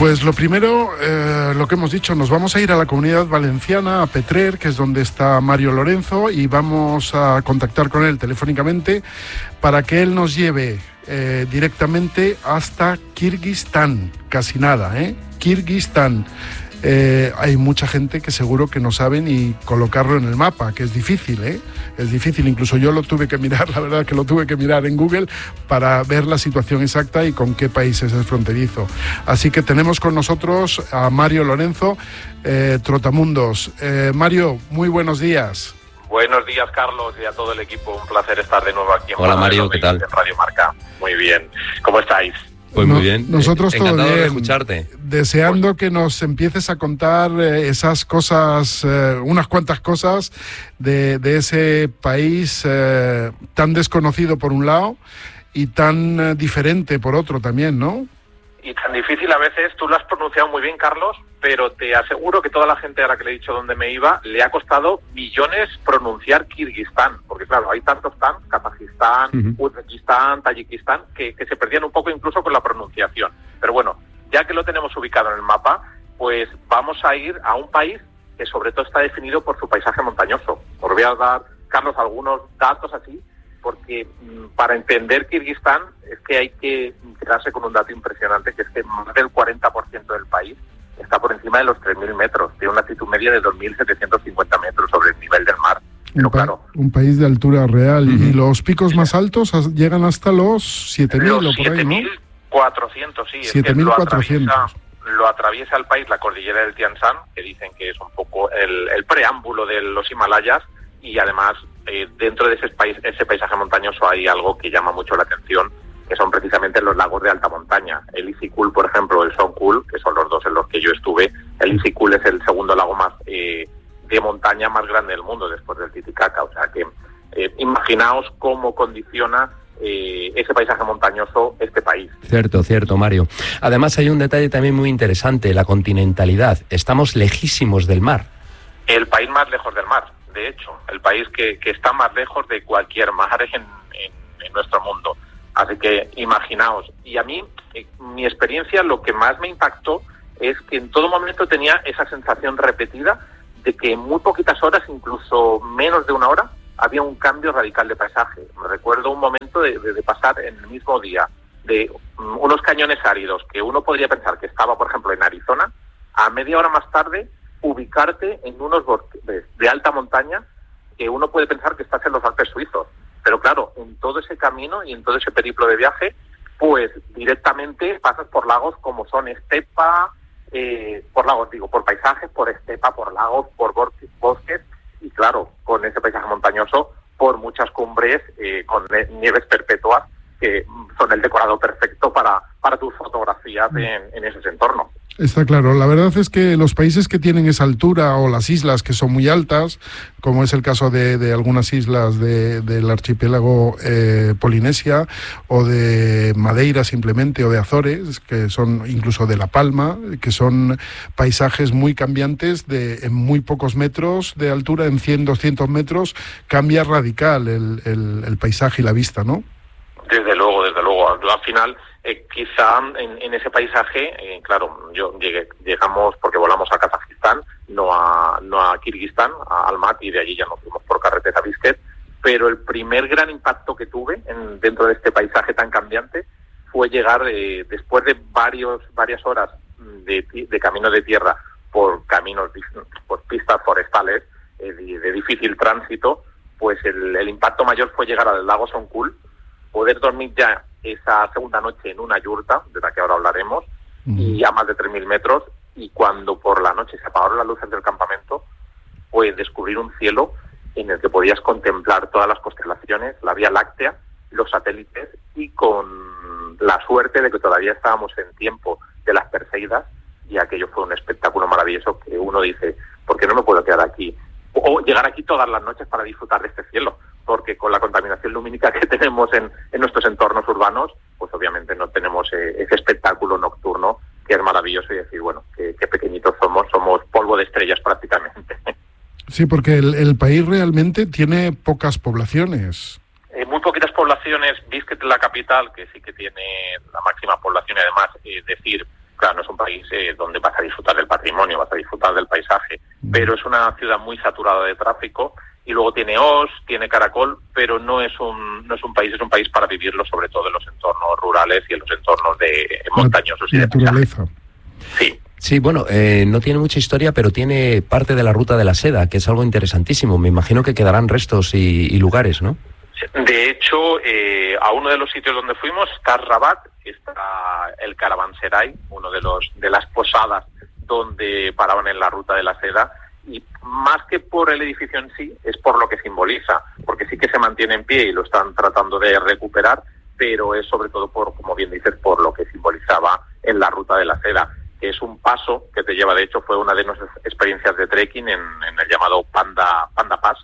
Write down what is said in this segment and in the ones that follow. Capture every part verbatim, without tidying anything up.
Pues lo primero, eh, lo que hemos dicho, nos vamos a ir a la Comunidad Valenciana, a Petrer, que es donde está Mario Lorenzo, y vamos a contactar con él telefónicamente para que él nos lleve eh, directamente hasta Kirguistán, casi nada, ¿eh? Kirguistán. Eh, hay mucha gente que seguro que no sabe ni colocarlo en el mapa, que es difícil, ¿eh? Es difícil, incluso yo lo tuve que mirar, la verdad que lo tuve que mirar en Google para ver la situación exacta y con qué países es fronterizo. Así que tenemos con nosotros a Mario Lorenzo, eh, Trotamundos. Eh, Mario, muy buenos días. Buenos días, Carlos, y a todo el equipo. Un placer estar de nuevo aquí en Hola, Mario, ¿qué tal? En Radio Marca. Muy bien. ¿Cómo estáis? Pues muy bien. No, nosotros eh, todo encantado bien. de escucharte. Deseando que nos empieces a contar eh, esas cosas, eh, unas cuantas cosas de, de ese país eh, tan desconocido por un lado y tan eh, diferente por otro también, ¿no? Y tan difícil a veces. Tú lo has pronunciado muy bien, Carlos, pero te aseguro que toda la gente, ahora que le he dicho dónde me iba, le ha costado millones pronunciar Kirguistán, porque claro, hay tantos tan, Kazajistán, uh-huh. Uzbekistán, Tayikistán, que, que se perdían un poco incluso con la pronunciación. Pero bueno, ya que lo tenemos ubicado en el mapa, pues vamos a ir a un país que sobre todo está definido por su paisaje montañoso. Os voy a dar, Carlos, algunos datos así, porque para entender Kirguistán es que hay que quedarse con un dato impresionante, que es que más del cuarenta por ciento del país está por encima de los tres mil metros, tiene una altitud media de dos mil setecientos cincuenta metros sobre el nivel del mar. Pero un, pa- claro, un país de altura real, uh-huh. y los picos sí. más altos llegan hasta los siete mil o por ahí, ¿no? siete mil cuatrocientos, sí. siete mil cuatrocientos. Lo atraviesa el país la cordillera del Tian Shan, que dicen que es un poco el, el preámbulo de los Himalayas, y además eh, dentro de ese, país, ese paisaje montañoso hay algo que llama mucho la atención, que son precisamente los lagos de alta montaña. El Isikul, por ejemplo, el Songkul, que son los dos en los que yo estuve. El Isikul es el segundo lago más eh, de montaña más grande del mundo, después del Titicaca. O sea que eh, imaginaos cómo condiciona eh, ese paisaje montañoso este país. Cierto, cierto, Mario. Además hay un detalle también muy interesante, la continentalidad. Estamos lejísimos del mar. El país más lejos del mar, de hecho. El país que, que está más lejos de cualquier mar en, en, en nuestro mundo. Así que imaginaos. Y a mí, eh, mi experiencia, lo que más me impactó es que en todo momento tenía esa sensación repetida de que en muy poquitas horas, incluso menos de una hora, había un cambio radical de paisaje. Me recuerdo un momento de, de, de pasar en el mismo día de um, unos cañones áridos que uno podría pensar que estaba, por ejemplo, en Arizona, a media hora más tarde ubicarte en unos bosques de alta montaña que uno puede pensar que estás en los Alpes suizos. Pero claro, en todo ese camino y en todo ese periplo de viaje, pues directamente pasas por lagos como son estepa, eh, por lagos, digo, por paisajes, por estepa, por lagos, por bosques, bosques y claro, con ese paisaje montañoso, por muchas cumbres, eh, con nieves perpetuas, que son el decorado perfecto para, para tus fotografías en, en esos entornos. Está claro. La verdad es que los países que tienen esa altura o las islas que son muy altas, como es el caso de, de algunas islas de, del archipiélago eh, Polinesia o de Madeira simplemente o de Azores, que son incluso de La Palma, que son paisajes muy cambiantes de en muy pocos metros de altura, en cien, doscientos metros, cambia radical el, el, el paisaje y la vista, ¿no? Desde luego, desde luego. Al final, eh, quizá en, en ese paisaje, eh, claro, yo llegué, llegamos porque volamos a Kazajistán, no a no a Kirguistán, a Almaty, y de allí ya nos fuimos por carretera a Bishkek, pero el primer gran impacto que tuve en, dentro de este paisaje tan cambiante fue llegar, eh, después de varios varias horas de, de camino de tierra por caminos, por pistas forestales eh, de, de difícil tránsito, pues el, el impacto mayor fue llegar al lago Songkul, poder dormir ya esa segunda noche en una yurta, de la que ahora hablaremos, uh-huh. y a más de tres mil metros, y cuando por la noche se apagaron las luces del campamento, pues descubrir un cielo en el que podías contemplar todas las constelaciones, la Vía Láctea, los satélites, y con la suerte de que todavía estábamos en tiempo de las Perseidas, y aquello fue un espectáculo maravilloso que uno dice, ¿por qué no me puedo quedar aquí? O llegar aquí todas las noches para disfrutar de este cielo, porque con la contaminación lumínica que tenemos en, en nuestros entornos urbanos, pues obviamente no tenemos eh, ese espectáculo nocturno que es maravilloso, y decir, bueno, qué, qué pequeñitos somos, somos polvo de estrellas prácticamente. Sí, porque el, el país realmente tiene pocas poblaciones. Eh, muy poquitas poblaciones. Bishkek, la capital, que sí que tiene la máxima población, y además, eh, decir, claro, no es un país eh, donde vas a disfrutar del patrimonio, vas a disfrutar del paisaje, pero es una ciudad muy saturada de tráfico. Y luego tiene Oss, tiene Caracol, pero no es un no es un país, es un país para vivirlo, sobre todo en los entornos rurales y en los entornos de montañosos y de naturaleza. Sí. Sí, bueno, eh, no tiene mucha historia, pero tiene parte de la Ruta de la Seda, que es algo interesantísimo. Me imagino que quedarán restos y, y lugares, ¿no? De hecho, eh, a uno de los sitios donde fuimos está Rabat, está el Caravanserai, uno de los de las posadas donde paraban en la Ruta de la Seda. Y más que por el edificio en sí, es por lo que simboliza, porque sí que se mantiene en pie y lo están tratando de recuperar, pero es sobre todo por, como bien dices, por lo que simbolizaba en la Ruta de la Seda, que es un paso que te lleva, de hecho, fue una de nuestras experiencias de trekking en, en el llamado Panda, Panda Pass,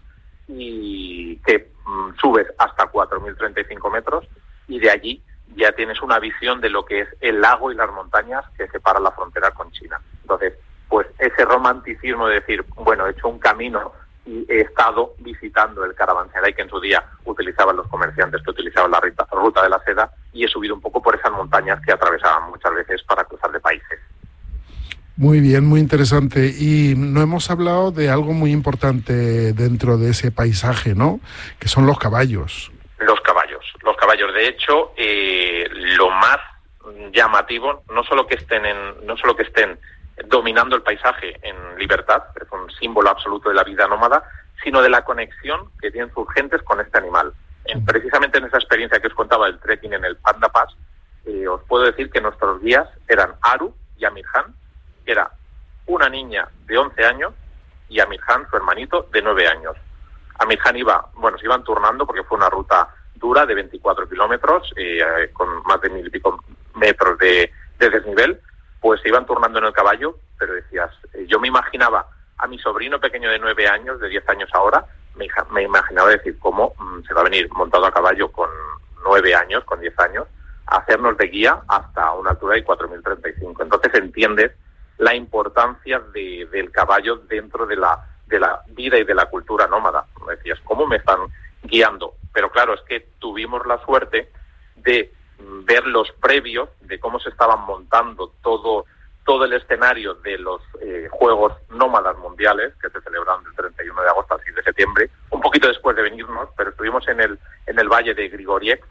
y que mm, subes hasta cuatro mil treinta y cinco metros, y de allí ya tienes una visión de lo que es el lago y las montañas que separan la frontera con China. Entonces, pues ese romanticismo de decir, bueno, he hecho un camino y he estado visitando el Caravanserai que en su día utilizaban los comerciantes que utilizaban la ruta, ruta de la Seda, y he subido un poco por esas montañas que atravesaban muchas veces para cruzar de países. Muy bien, muy interesante. Y no hemos hablado de algo muy importante dentro de ese paisaje, ¿no? Que son los caballos. Los caballos. Los caballos, de hecho, eh, lo más llamativo, no solo que estén en, no solo que estén dominando el paisaje en libertad, es un símbolo absoluto de la vida nómada, sino de la conexión que tienen sus gentes con este animal. En, precisamente en esa experiencia que os contaba del trekking en el Panda Pass, eh, os puedo decir que nuestros guías eran Aru y Amirhan, que era una niña de once años, y Amirhan, su hermanito, de nueve años. Amirhan iba, bueno, se iban turnando porque fue una ruta dura de veinticuatro kilómetros, eh, con más de mil y pico metros de, de desnivel. Pues se iban turnando en el caballo, pero decías, eh, yo me imaginaba a mi sobrino pequeño de nueve años, de diez años ahora, me, me imaginaba decir cómo mmm, se va a venir montado a caballo con nueve años, con diez años, a hacernos de guía hasta una altura de cuatro mil treinta y cinco. Entonces entiendes la importancia de, del caballo dentro de la, de la vida y de la cultura nómada. Me decías, ¿cómo me están guiando? Pero claro, es que tuvimos la suerte de ver los previos de cómo se estaban montando todo todo el escenario de los eh, Juegos Nómadas Mundiales que se celebraron del treinta y uno de agosto al seis de septiembre, un poquito después de venirnos, pero estuvimos en el en el valle de Grigoriev,